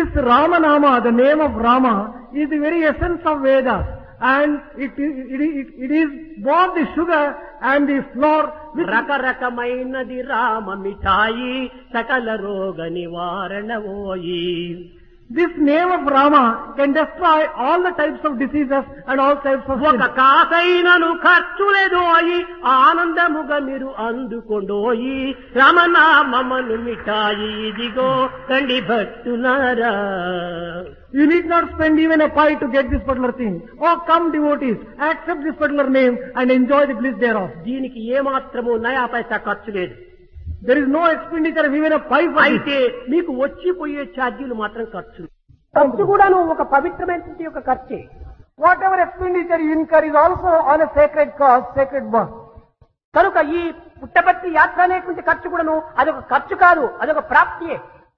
This Ramanama, the name of Rama, is the very essence of Vedas. And it is both the sugar and the flour. రకరకమైనది Rama మిఠాయి సకల రోగ నివారణ ఓయి. This name of Rama can destroy all the types of diseases and all types of ఒక కాసైనను ఖర్చులేదోయి ఆనందముగా మీరు అందుకొండోయి రామనామమును మిఠాయి ఇదిగో రండి భక్తులారా. You need not spend even a pie to get this particular thing. Oh, come devotees, accept this particular name and enjoy the bliss thereof. దీనికి ఏమాత్రము నయా పైసా ఖర్చు లేదు. There is no expenditure of even a pie for అయితే మీకు వచ్చిపోయే ఛార్జీలు మాత్రం ఖర్చు. ఖర్చు కూడాను ఒక పవిత్రమైనటువంటి ఒక ఖర్చే. Whatever expenditure you incur is also on a sacred cause, sacred work. కనుక ఈ పుట్టపర్తి యాత్ర అనేటువంటి ఖర్చు కూడాను అదొక ఖర్చు కాదు, అదొక ప్రాప్తియే.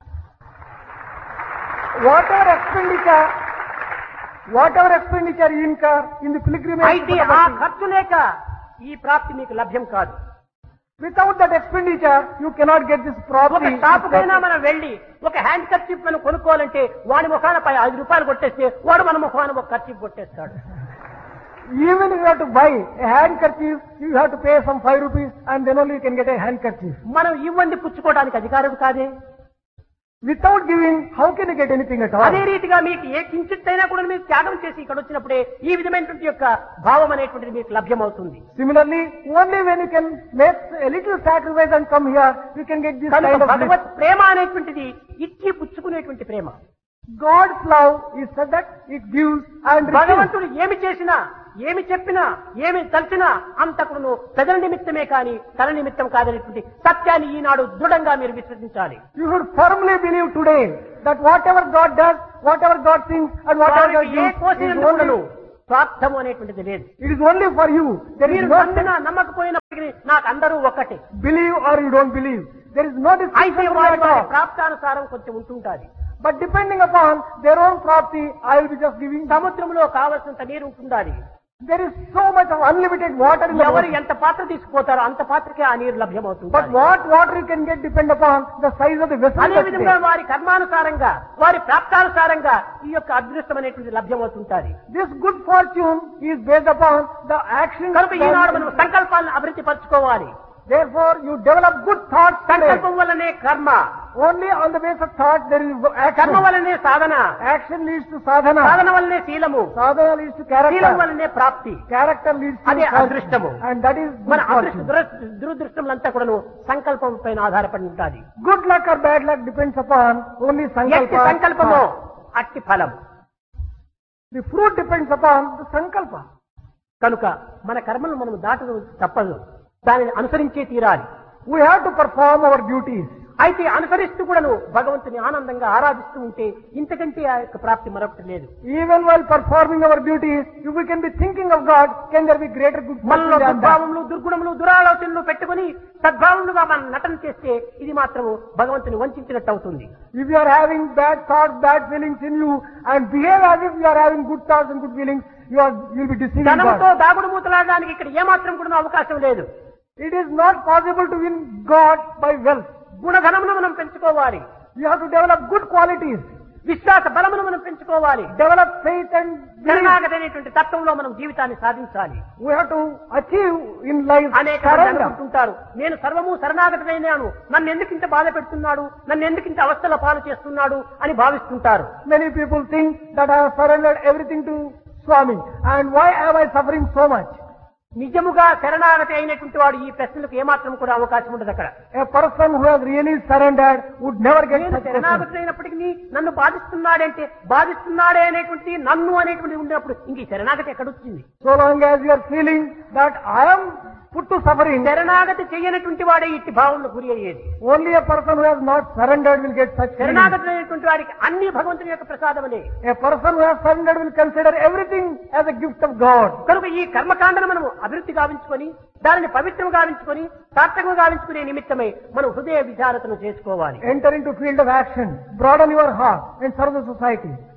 Whatever expenditure you incur in the pilgrimage, అయితే ఆ ఖర్చు లేక ఈ ప్రాప్తి మీకు లభ్యం కాదు. Without that expenditure, you cannot get this ఒక property. షాప్ కైనా మనం వెళ్లి ఒక హ్యాండ్ కర్చీఫ్ మనం కొనుక్కోవాలంటే వాడి ముఖాన పై 5 రూపాయలు కొట్టేస్తే వాడు మన ముఖాన ఒక kerchief కొట్టేస్తాడు. Even if you have to buy a handkerchief, you have to pay some 5 rupees and then only you can get a handkerchief. మనం ఇవ్వండి పుచ్చుకోవడానికి అధికారం కాదే. Without giving, how can you get anything at all? అదే రీతిగా మీకు ఏ కించిత్తైనా కూడా మీరు త్యాగం చేసి ఇక్కడ వచ్చినప్పుడే ఈ విధమైనటువంటి యొక్క భావం అనేటువంటిది మీకు లభ్యమవుతుంది. Similarly, only when you can make a little sacrifice and come here, you can get this kind of భగవత్ ప్రేమ అనేటువంటిది ఇచ్చి పుచ్చుకునేటువంటి ప్రేమ. God's love is such that it gives and receives. భగవంతుడు ఏమి చేసినా, ఏమి చెప్పినా, ఏమి తలచినా అంతకును ప్రజల నిమిత్తమే కాని తన నిమిత్తం కాదనేటువంటి సత్యాన్ని ఈనాడు దృఢంగా మీరు విశ్వసించాలి. You should firmly believe today that whatever God does, whatever God thinks and whatever God A gives, కోసినందుకు స్వార్థము అనేటువంటిది లేదు. it is only for you. There is మీరు no నమ్మినా నమ్మకపోయినప్పటికీ నాకు అందరూ ఒక్కటే. believe or you don't believe. There is no అయితే distinction వారి at all. ప్రాప్తానుసారం కొంచెం ఉంటుంటాది. But depending upon their own property, I will be just giving. సముద్రంలో కావలసినంత నీరు ఉంటుండాలి. There is so much of unlimited water in the ఎవరు world. ఎంత పాత్ర తీసుకుపోతారో అంత పాత్రకే ఆ నీరు లభ్యమవుతుంది. But what water you can get depend upon the size of the vessel. అదే విధంగా వారి కర్మానుసారంగా వారి ప్రాప్తానుసారంగా ఈ యొక్క అదృష్టం అనేటువంటి లభ్యమవుతుంటాది. This good fortune is based upon the action. కనుక ఈనాడు మనం సంకల్పాలను అభివృద్ధి పరచుకోవాలి. Therefore, you develop good thoughts today. సంకల్పం వల్లనే కర్మ, Only on the base of thought there is కర్మ action. వల్లనే సాధన, Action leads to sadhana. సాధన వల్లనే శీలము, Sadhana leads to Seelam character. వల్లనే ప్రాప్తి. Character leads to అదే fortune. అదృష్టము. And that is మన good fortune. దురదృష్టములంతా కూడాను సంకల్పం పైన ఆధారపడి ఉంటుంది. Good luck or bad luck depends upon only ఎట్టి sankalpa. సంకల్పము అట్టి ఫలం. The fruit depends upon the sankalpa. కనుక మన కర్మలను మనం దాటడం తప్పదు, దానిని అనుసరించే తీరాలి. We have to perform our duties. అయితే అనుసరిస్తూ కూడాను భగవంతుని ఆనందంగా ఆరాధిస్తూ ఉంటే ఇంతకంటే ఆ యొక్క ప్రాప్తి మరొకటి లేదు. Even while performing our duties, if we can be thinking of God, can there be greater good మనలో fortune than that? దుర్భావములు, దుర్గుణములు, దురాలోచనలు పెట్టుకుని సద్భావములుగా మనం నటన చేస్తే ఇది మాత్రము భగవంతుని వంచినట్టు అవుతుంది. If you are having bad thoughts, bad feelings in you, and behave as if you are having good thoughts and good feelings, you will be deceiving ధనంతో God. దాగుడు మూతలాడడానికి ఇక్కడ ఏమాత్రం కూడా అవకాశం లేదు. It is not possible to win God by wealth. గుణధనమును మనం పెంచుకోవాలి. You have to develop good qualities. విశ్వాస బలమును మనం పెంచుకోవాలి. Develop faith and belief. శరణాగతి అనేటువంటి తత్వంలో మనం జీవితాన్ని సాధించాలి. We have to achieve in life అనేక surrender. అనుకుంటుంటారు, నేను సర్వము శరణాగతమైనాను, నన్ను ఎందుకు ఇంత బాధ పెడుతున్నాడు, నన్ను ఎందుకు ఇంత అవస్థల పాలు చేస్తున్నాడు అని భావిస్తుంటారు. Many people think that I have surrendered everything to Swami, and why am I suffering so much? నిజముగా శరణాగతి అయినటువంటి వాడు ఈ ప్రశ్నలకు ఏమాత్రం కూడా అవకాశం ఉండదు. అక్కడ A person who has really surrendered would never get నేను such questions. శరణాగతి అయినప్పటికీ నన్ను బాధిస్తున్నాడంటే బాధిస్తున్నాడే అనేటువంటి నన్ను అనేటువంటి ఉన్నప్పుడు ఇంక ఈ శరణాగతి ఎక్కడొచ్చింది? So long as you are feeling that I am put to suffering, శరణాగతి చేయనటువంటి వాడే ఇట్టి భావంలో గురి అయ్యేది. only a person who has not surrendered will get such feelings. శరణాగతి అయినటువంటి వాడికి అన్ని భగవంతుని యొక్క ప్రసాదమనే. A person who has surrendered will consider everything as a gift of God. కనుక ఈ కర్మకాండను మనము అభివృద్ధి గావించుకొని దానిని పవిత్రం గావించుకొని సార్థకం గావించుకునే నిమిత్తమై మనం హృదయ విచారతను చేసుకోవాలి. Enter into field of action, broaden your heart and serve the society.